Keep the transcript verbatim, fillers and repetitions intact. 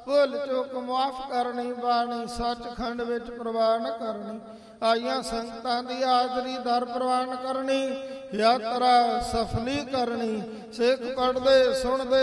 ਭੁੱਲ ਚੁੱਕ ਮੁਆਫ ਕਰਨੀ, ਬਾਣੀ ਸੱਚਖੰਡ ਵਿੱਚ ਪ੍ਰਵਾਨ ਕਰਨੀ। ਆਈਆਂ ਸੰਗਤਾਂ ਦੀ ਹਾਜ਼ਰੀ ਦਰ ਪ੍ਰਵਾਨ ਕਰਨੀ, ਯਾਤਰਾ ਸਫਲੀ ਕਰਨੀ। ਸਿੱਖ ਪੜ੍ਹਦੇ ਸੁਣਦੇ